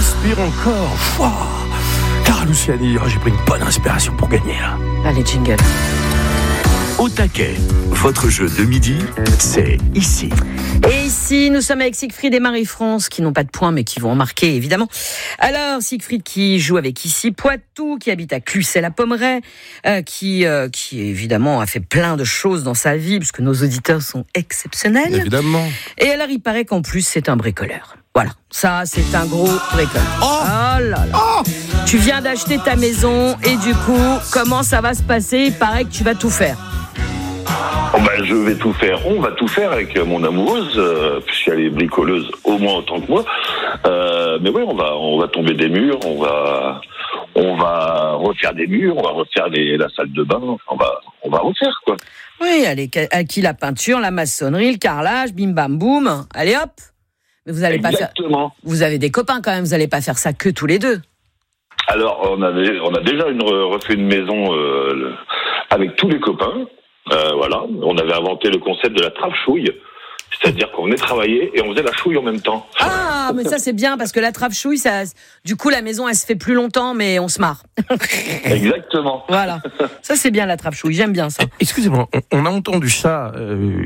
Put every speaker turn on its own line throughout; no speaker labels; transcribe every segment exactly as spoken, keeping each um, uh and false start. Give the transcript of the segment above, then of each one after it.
respire encore. Wow. Clara Luciani, oh, j'ai pris une bonne inspiration pour gagner là.
Allez, jingle.
Au taquet, votre jeu de midi, c'est ici.
Et ici, nous sommes avec Siegfried et Marie-France, qui n'ont pas de points, mais qui vont en marquer, évidemment. Alors, Siegfried qui joue avec ici Poitou, qui habite à Clucet-la-Pommeraye, euh, qui, euh, qui, évidemment, a fait plein de choses dans sa vie, puisque nos auditeurs sont exceptionnels.
Évidemment.
Et alors, il paraît qu'en plus, c'est un bricoleur. Voilà, ça, c'est un gros bricoleur.
Oh,
oh là là.
Oh
Tu viens d'acheter ta maison, et du coup, comment ça va se passer ? Il paraît que tu vas tout faire.
Oh ben, je vais tout faire. On va tout faire avec mon amoureuse, euh, puisqu'elle est bricoleuse au moins autant que moi. Euh, mais oui, on va, on va tomber des murs, on va, on va refaire des murs, on va refaire les, la salle de bain. On va, on va refaire quoi.
Oui, allez, à qui la peinture, la maçonnerie, le carrelage, bim bam boum. Allez hop. Mais vous allez pas faire.
Exactement.
Vous avez des copains quand même. Vous allez pas faire ça que tous les deux.
Alors, on avait, on a déjà une, refait une maison euh, avec tous les copains. Euh, voilà, on avait inventé le concept de la trappe-chouille, c'est-à-dire qu'on venait travailler et on faisait la chouille en même temps.
Ah, mais ça c'est bien parce que la trappe-chouille, ça, du coup la maison elle se fait plus longtemps, mais on se marre.
Exactement.
Voilà, ça c'est bien la trappe-chouille, j'aime bien ça.
Excusez-moi, on, on a entendu ça. Euh...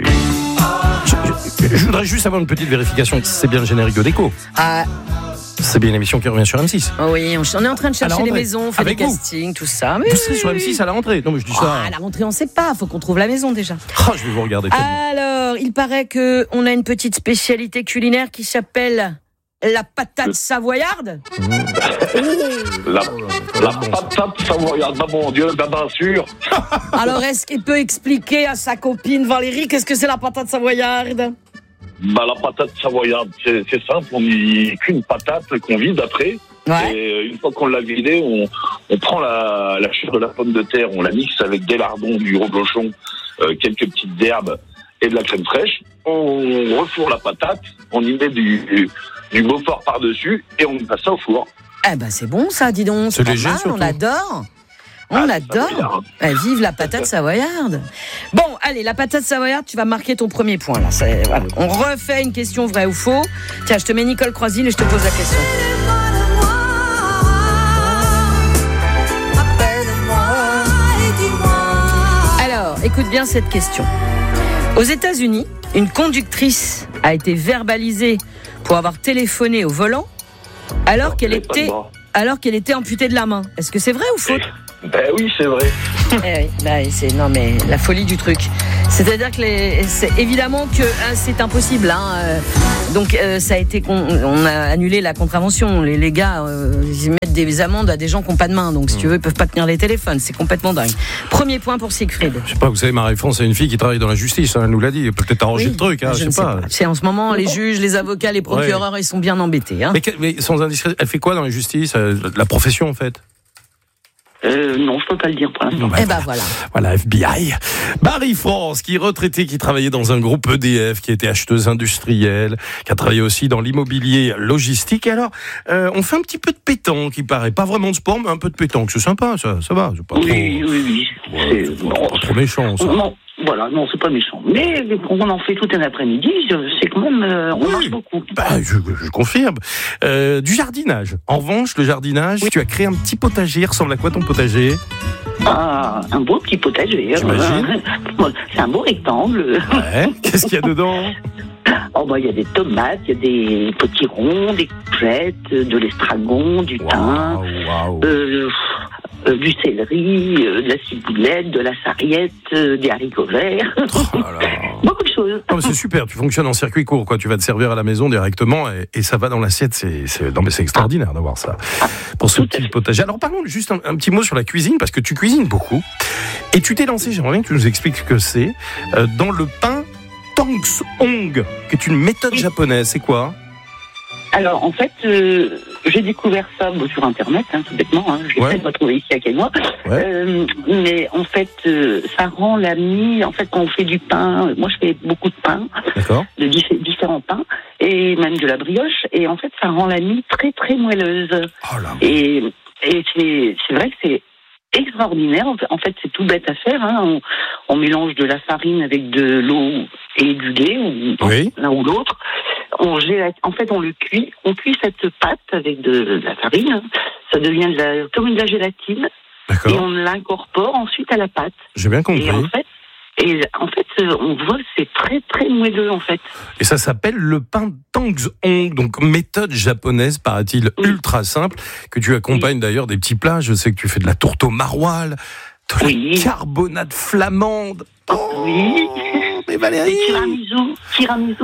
Je, je, je voudrais juste avoir une petite vérification. C'est bien le générique de déco.
Ah.
C'est bien une émission qui revient sur M six.
Oh oui, on, on est en train de chercher les maisons, on fait
avec
des
vous.
castings, tout ça. Mais
vous serez sur M six à la rentrée. Non mais je dis
oh,
ça.
À la rentrée, on sait pas. Faut qu'on trouve la maison déjà.
Oh, je vais vous regarder.
Alors, il paraît que on a une petite spécialité culinaire qui s'appelle la patate savoyarde.
Mmh. la, la patate savoyarde, bah mon Dieu, bah bien sûr.
Alors, est-ce qu'il peut expliquer à sa copine Valérie qu'est-ce que c'est la patate savoyarde ?
Bah, la patate savoyarde, c'est, c'est simple, on n'y qu'une patate qu'on vide après.
Ouais.
Et une fois qu'on l'a vidée, on, on prend la, la chure de la pomme de terre, on la mixe avec des lardons, du reblochon, euh, quelques petites herbes et de la crème fraîche. On refourre la patate, on y met du, du, du Beaufort par-dessus et on passe ça au four.
Eh ben c'est bon ça, dis donc.
C'est
C'est
léger,
pas mal,
surtout.
on adore. On
Ah,
adore. Eh, vive la patate savoyarde. Bon, allez, la patate savoyarde, tu vas marquer ton premier point. Là. C'est, voilà. On refait une question vraie ou faux. Tiens, je te mets Nicole Croisille et je te pose la question. Alors, écoute bien cette question. Aux États-Unis, une conductrice a été verbalisée pour avoir téléphoné au volant alors qu'elle était, alors qu'elle était amputée de la main. Est-ce que c'est vrai ou faux ?
Ben oui, c'est vrai.
Eh oui, bah, c'est non mais la folie du truc. C'est-à-dire que les, c'est évidemment que hein, c'est impossible. Hein, euh, donc euh, ça a été, con, on a annulé la contravention. Les, les gars, euh, ils mettent des amendes à des gens qui n'ont pas de main. Donc si tu veux, ils peuvent pas tenir les téléphones. C'est complètement dingue. Premier point pour Siegfried.
Je sais pas, vous savez, Marie-France, c'est une fille qui travaille dans la justice. Hein, elle nous l'a dit. Elle peut peut-être arranger
Oui,
le truc. Hein,
je
je
ne
sais
sais
pas.
pas. C'est en ce moment les juges, les avocats, les procureurs, ouais. Ils sont bien embêtés. Hein.
Mais, mais sans indiscrétion, elle fait quoi dans la justice ? La profession en fait.
Euh, non, je peux pas le dire pour l'instant.
Bah,
Eh ben voilà.
Voilà, F B I. Marie-France, qui est retraitée, qui travaillait dans un groupe E D F, qui était acheteuse industrielle, qui a travaillé aussi dans l'immobilier logistique. Et alors, euh, on fait un petit peu de pétanque, il paraît. Pas vraiment de sport, mais un peu de pétanque. C'est sympa, ça, ça va. C'est pas
Oui,
trop,
oui, oui.
ouais,
C'est,
pas,
non,
pas trop méchant, ça.
Non, voilà, non, c'est pas méchant. Mais on en fait tout un après-midi, c'est quand même, euh, on
Oui.
marche beaucoup.
Bah, je, je confirme. Euh, du jardinage. En revanche, le jardinage, oui. Tu as créé un petit potager. Ressemble à quoi ton potager ?
Ah, un beau petit potager.
J'imagine.
C'est un beau rectangle.
Ouais. Qu'est-ce qu'il y a dedans ?
Oh, bah, il y a des tomates, il y a des petits ronds, des courgettes, de l'estragon, du thym,
wow, wow.
Euh, euh, du céleri, euh, de la ciboulette, de la sarriette, euh, des haricots verts.
Oh là là.
Beaucoup de choses.
Non, mais c'est super, tu fonctionnes en circuit court, quoi. Tu vas te servir à la maison directement et, et ça va dans l'assiette. C'est, c'est, non, mais c'est extraordinaire d'avoir ça. Pour ce petit potager. Alors parlons juste un, un petit mot sur la cuisine, parce que tu cuisines beaucoup. Et tu t'es lancé, j'aimerais bien que tu nous expliques ce que c'est, euh, dans le pain Tangsong, qui est une méthode japonaise. C'est quoi ?
Alors, en fait, euh, j'ai découvert ça bon, sur Internet, hein, tout bêtement. Hein, je l'ai
Ouais.
peut-être pas trouvé ici à Quénois.
Ouais.
Euh, mais en fait, euh, ça rend la mie. En fait, quand on fait du pain, moi, je fais beaucoup de pain,
D'accord.
de dif- différents pains, et même de la brioche. Et en fait, ça rend la mie très, très moelleuse.
Oh là.
Et, et c'est, c'est vrai que c'est extraordinaire. En fait, c'est tout bête à faire. Hein. On, on mélange de la farine avec de l'eau et du lait, ou
Oui.
l'un ou l'autre. On gélate, en fait, on le cuit. On cuit cette pâte avec de, de la farine. Ça devient de la, comme de la gélatine.
D'accord.
Et on l'incorpore ensuite à la pâte.
J'ai bien compris.
Et en fait, et en fait, on voit que c'est très très moelleux en fait.
Et ça s'appelle le pain Tangzhong, donc méthode japonaise, paraît-il,
Oui.
ultra simple, que tu accompagnes oui. d'ailleurs des petits plats. Je sais que tu fais de la tourte au maroilles, de
oui.
la carbonade flamande.
Oh, oui.
Mais Valérie,
et tiramisu, tiramisu.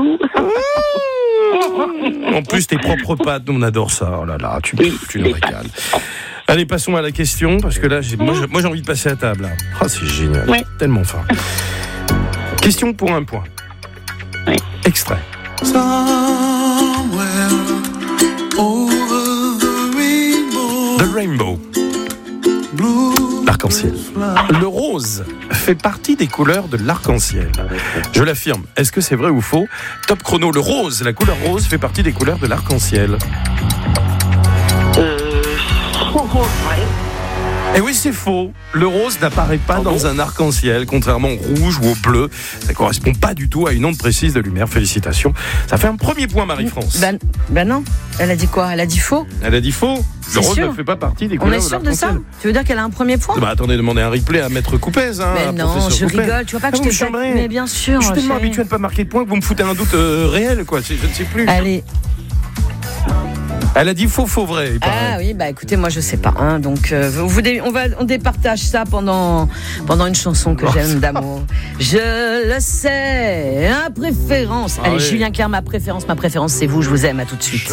En plus, tes propres pâtes, on adore ça. Oh là là, tu,
oui,
tu nous régales. Allez, passons à la question, parce que là, j'ai, moi, j'ai, moi j'ai envie de passer à table. Ah, oh, c'est génial,
oui.
tellement faim. Question pour un point.
Oui.
Extrait. The Rainbow. L'arc-en-ciel. Le rose fait partie des couleurs de l'arc-en-ciel. Je l'affirme. Est-ce que c'est vrai ou faux? Top chrono. Le rose, la couleur rose fait partie des couleurs de l'arc-en-ciel.
Euh... Oh, oh, ouais.
Et oui, c'est faux. Le rose n'apparaît pas
oh
dans
bon
un arc-en-ciel, contrairement au rouge ou au bleu. Ça correspond pas du tout à une onde précise de lumière. Félicitations. Ça fait un premier point, Marie-France.
Ben, ben non. Elle a dit quoi? Elle a dit faux.
Elle a dit faux.
C'est
Le rose
sûr.
ne fait pas partie des
On
couleurs
est
de
sûr de ça?
l'arc-en-ciel.
Tu veux dire qu'elle a un premier point?
Bah attendez, demandez un replay à Maître Coupez. Hein,
Mais
à
non,
professeur
je
Coupez.
rigole. Tu vois pas que
Ah,
je
vous
t'ai
me chambrez.
Mais bien sûr.
Je suis tellement
chérie.
habitué à ne pas marquer de points que vous me foutez un doute euh, réel, quoi. Je ne sais plus.
Allez.
Elle a dit faux, faux, vrai. il paraît.
Ah oui, bah écoutez, moi je sais pas. Hein, donc euh, vous dé- on va on départage ça pendant pendant une chanson que
Oh,
j'aime
ça.
d'amour. Je le sais, ma préférence.
Ah
Allez,
oui.
Julien Clerc, ma préférence, ma préférence, c'est vous. Je vous aime. À tout de suite.